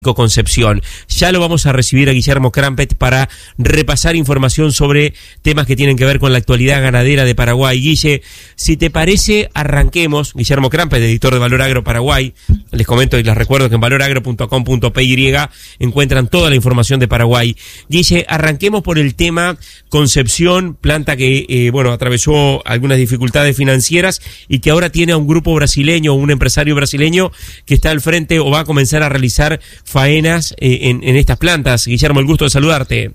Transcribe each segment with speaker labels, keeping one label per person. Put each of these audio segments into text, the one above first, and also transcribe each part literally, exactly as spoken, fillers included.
Speaker 1: Concepción. Ya lo vamos a recibir a Guillermo Crampet para repasar información sobre temas que tienen que ver con la actualidad ganadera de Paraguay. Guille, si te parece, arranquemos. Guillermo Crampet, editor de Valor Agro Paraguay. Les comento y les recuerdo que en valor agro punto com punto p y encuentran toda la información de Paraguay. Guille, arranquemos por el tema Concepción, planta que, eh, bueno, atravesó algunas dificultades financieras y que ahora tiene a un grupo brasileño, un empresario brasileño que está al frente o va a comenzar a realizar faenas eh, en, en estas plantas. Guillermo, el gusto de saludarte.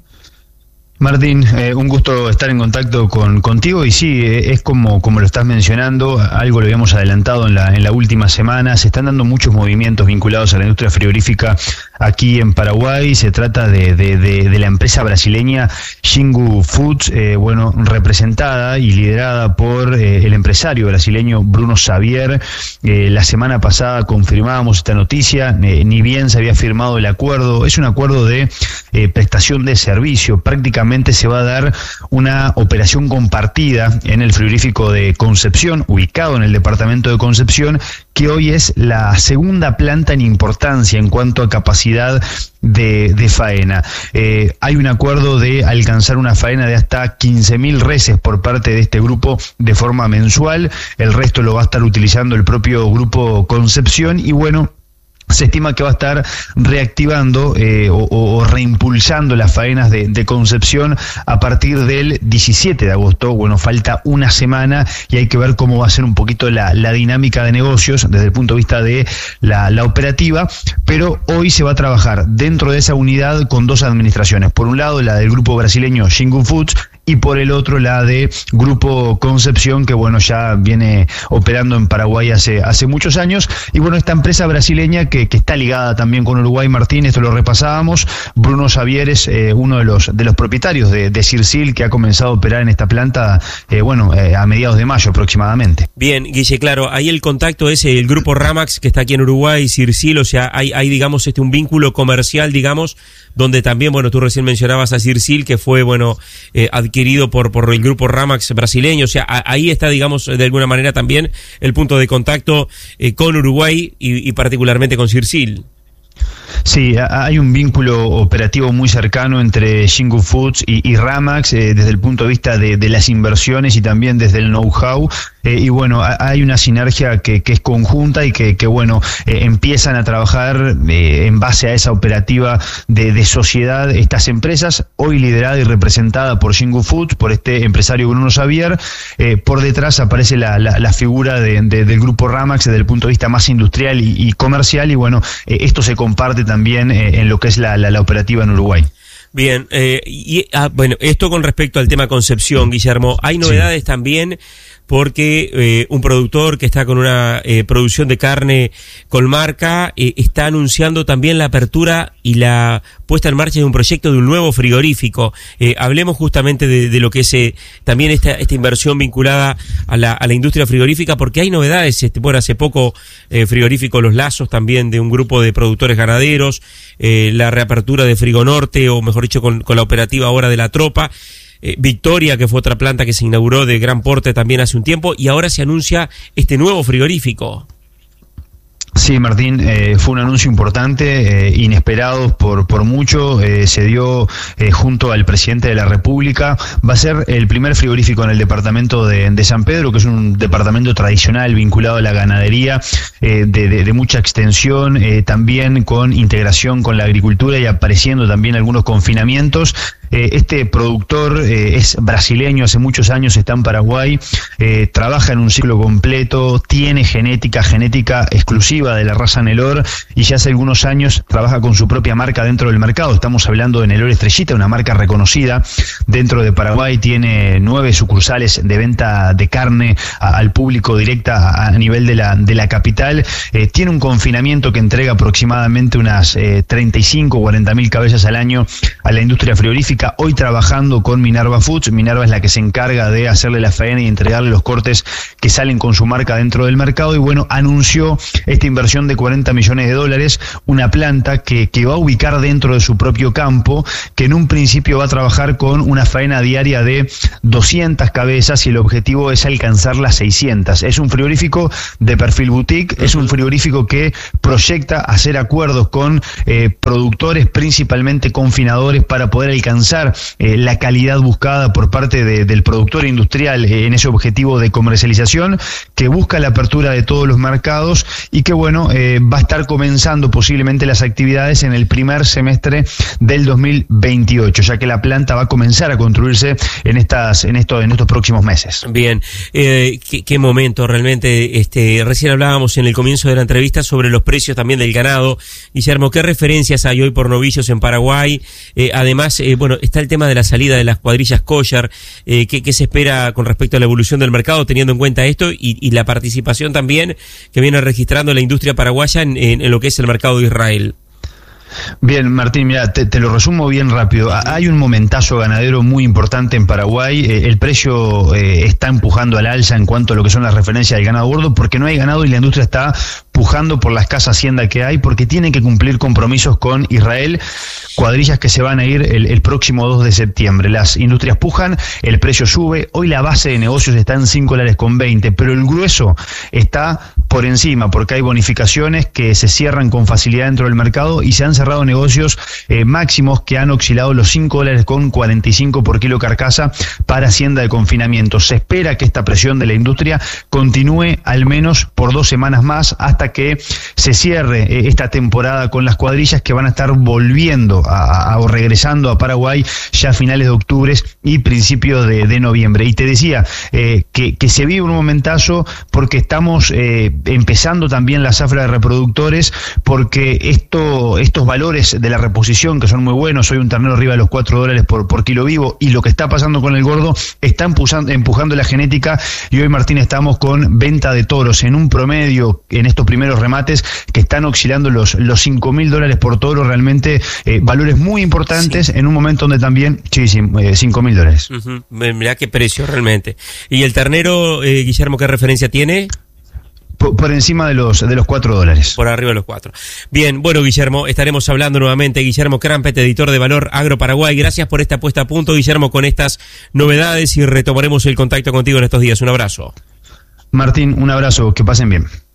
Speaker 2: Martín, eh, un gusto estar en contacto con contigo y sí, eh, es como, como lo estás mencionando, algo lo habíamos adelantado en la, en la última semana. Se están dando muchos movimientos vinculados a la industria frigorífica aquí en Paraguay. Se trata de, de, de, de la empresa brasileña Xingu Foods, eh, bueno, representada y liderada por eh, el empresario brasileño Bruno Xavier. Eh, la semana pasada confirmábamos esta noticia, eh, ni bien se había firmado el acuerdo. Es un acuerdo de eh, prestación de servicio. Prácticamente se va a dar una operación compartida en el frigorífico de Concepción, ubicado en el departamento de Concepción, que hoy es la segunda planta en importancia en cuanto a capacidad de, de faena. Eh, hay un acuerdo de alcanzar una faena de hasta quince mil reses por parte de este grupo de forma mensual. El resto lo va a estar utilizando el propio grupo Concepción y bueno, se estima que va a estar reactivando eh, o, o reimpulsando las faenas de, de Concepción a partir del diecisiete de agosto. Bueno, falta una semana y hay que ver cómo va a ser un poquito la, la dinámica de negocios desde el punto de vista de la, la operativa, pero hoy se va a trabajar dentro de esa unidad con dos administraciones. Por un lado, la del grupo brasileño Xingu Foods, y por el otro la de Grupo Concepción, que bueno, ya viene operando en Paraguay hace, hace muchos años. Y bueno, esta empresa brasileña que, que está ligada también con Uruguay, Martín, esto lo repasábamos. Bruno Xavier es eh, uno de los, de los propietarios de, de Cirsil, que ha comenzado a operar en esta planta, eh, bueno, eh, a mediados de mayo aproximadamente.
Speaker 1: Bien, Guille, claro, ahí el contacto es el grupo Ramax, que está aquí en Uruguay, Cirsil, o sea, hay, hay digamos, este un vínculo comercial, digamos, donde también, bueno, tú recién mencionabas a Cirsil, que fue, bueno, eh, adquirido por, por el grupo Ramax brasileño, o sea, a, ahí está, digamos, de alguna manera también el punto de contacto eh, con Uruguay y, y particularmente con Cirsil.
Speaker 2: Sí, hay un vínculo operativo muy cercano entre Xingu Foods y, y Ramax eh, desde el punto de vista de, de las inversiones y también desde el know-how. Eh, y bueno, hay una sinergia que, que es conjunta y que, que bueno, eh, empiezan a trabajar eh, en base a esa operativa de, de sociedad estas empresas, hoy liderada y representada por Xingu Foods, por este empresario Bruno Xavier. Eh, por detrás aparece la, la, la figura de, de, del grupo Ramax desde el punto de vista más industrial y, y comercial, y bueno, eh, esto se comparte también eh, en lo que es la, la, la operativa en Uruguay.
Speaker 1: Bien, eh, y ah, bueno, esto con respecto al tema Concepción, Guillermo, hay novedades sí. también porque eh, un productor que está con una eh, producción de carne con marca eh, está anunciando también la apertura y la puesta en marcha de un proyecto de un nuevo frigorífico. Eh, hablemos justamente de, de lo que es eh, también esta, esta inversión vinculada a la, a la industria frigorífica, porque hay novedades. Este, bueno, hace poco eh, frigorífico Los Lazos también, de un grupo de productores ganaderos, eh, la reapertura de Frigo Norte, o mejor dicho con, con la operativa ahora de La Tropa. Eh, Victoria, que fue otra planta que se inauguró de gran porte también hace un tiempo, y ahora se anuncia este nuevo frigorífico.
Speaker 2: Sí, Martín, eh, fue un anuncio importante, eh, inesperado por, por mucho, eh, se dio eh, junto al presidente de la República. Va a ser el primer frigorífico en el departamento de, de San Pedro, que es un departamento tradicional vinculado a la ganadería, eh, de, de, de mucha extensión, eh, también con integración con la agricultura y apareciendo también algunos confinamientos. Eh, este productor eh, es brasileño, hace muchos años está en Paraguay, eh, trabaja en un ciclo completo, tiene genética, genética exclusiva de la raza Nelor, y ya hace algunos años trabaja con su propia marca dentro del mercado. Estamos hablando de Nelor Estrellita, una marca reconocida dentro de Paraguay. Tiene nueve sucursales de venta de carne a, al público directa a, a nivel de la, de la capital. Eh, tiene un confinamiento que entrega aproximadamente unas eh, treinta y cinco o cuarenta mil cabezas al año a la industria frigorífica. frigorífica hoy trabajando con Minerva Foods. Minerva es la que se encarga de hacerle la faena y entregarle los cortes que salen con su marca dentro del mercado, y bueno, anunció esta inversión de cuarenta millones de dólares, una planta que, que va a ubicar dentro de su propio campo, que en un principio va a trabajar con una faena diaria de doscientas cabezas y el objetivo es alcanzar las seiscientas. Es un frigorífico de perfil boutique, es un frigorífico que proyecta hacer acuerdos con eh, productores, principalmente confinadores, para poder alcanzar eh, la calidad buscada por parte de, del productor industrial eh, en ese objetivo de comercialización, que busca la apertura de todos los mercados y que bueno, eh, va a estar comenzando posiblemente las actividades en el primer semestre del dos mil veintiocho, ya que la planta va a comenzar a construirse en estas en esto, en estos próximos meses.
Speaker 1: Bien, eh, qué, qué momento realmente. Este, recién hablábamos en el comienzo de la entrevista sobre los precios también del ganado. Guillermo, ¿qué referencias hay hoy por novillos en Paraguay? Eh, además, eh, bueno, está el tema de la salida de las cuadrillas kosher. Eh, ¿qué, ¿Qué se espera con respecto a la evolución del mercado teniendo en cuenta esto y, y la participación también que viene registrando la industria paraguaya en, en, en lo que es el mercado de Israel?
Speaker 2: Bien, Martín, mira, te, te lo resumo bien rápido. Hay un momentazo ganadero muy importante en Paraguay. Eh, el precio eh, está empujando al alza en cuanto a lo que son las referencias del ganado gordo, porque no hay ganado y la industria está pujando por la escasa hacienda que hay, porque tiene que cumplir compromisos con Israel, cuadrillas que se van a ir el, el próximo dos de septiembre. Las industrias pujan, el precio sube. Hoy la base de negocios está en cinco dólares con veinte, pero el grueso está por encima, porque hay bonificaciones que se cierran con facilidad dentro del mercado y se han cerrado negocios eh, máximos que han oscilado los cinco dólares con cuarenta y cinco por kilo carcasa para hacienda de confinamiento. Se espera que esta presión de la industria continúe al menos por dos semanas más, hasta que se cierre eh, esta temporada con las cuadrillas que van a estar volviendo a, a, o regresando a Paraguay ya a finales de octubre y principios de, de noviembre. Y te decía eh, que, que se vive un momentazo porque estamos eh, empezando también la zafra de reproductores, porque esto, estos valores de la reposición que son muy buenos, hoy un ternero arriba de los cuatro dólares por, por kilo vivo, y lo que está pasando con el gordo está empujando, empujando la genética, y hoy, Martín, estamos con venta de toros en un promedio en estos primeros remates que están oscilando los, los cinco mil dólares por toro, realmente eh, valores muy importantes, sí, en un momento donde también, sí, sí, eh, cinco mil dólares.
Speaker 1: Uh-huh. Mirá qué precio realmente. ¿Y el ternero, eh, Guillermo, qué referencia tiene?
Speaker 2: Por, por encima de los de los cuatro dólares.
Speaker 1: Por arriba de los cuatro. Bien, bueno, Guillermo, estaremos hablando nuevamente. Guillermo Crampet, editor de Valor Agro Paraguay. Gracias por esta puesta a punto, Guillermo, con estas novedades, y retomaremos el contacto contigo en estos días. Un abrazo.
Speaker 2: Martín, un abrazo, que pasen bien.